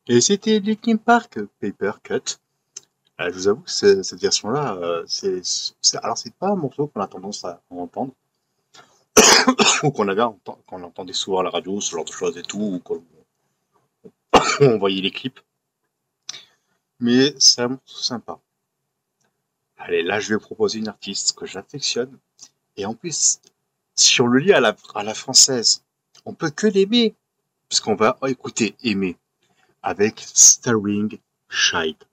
Et c'était Linkin Park, Paper Cut. Je vous avoue que cette version-là, alors c'est pas un morceau qu'on a tendance à entendre, ou qu'on entendait souvent à la radio, ce genre de choses et tout, ou qu'on on voyait les clips. Mais c'est un morceau sympa. Allez, là, je vais proposer une artiste que j'affectionne. Et en plus, si on le lit à la française, on peut que l'aimer. Puisqu'on va écouter Aimer avec Starring Child.